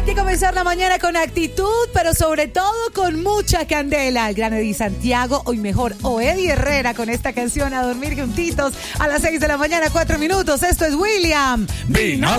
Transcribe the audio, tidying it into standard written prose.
Hay que comenzar la mañana con actitud, pero sobre todo con mucha candela. El gran Eddie Santiago, hoy mejor, o Eddie Herrera con esta canción a dormir juntitos a las 6 de la mañana, 4 minutos. Esto es William Vinasco.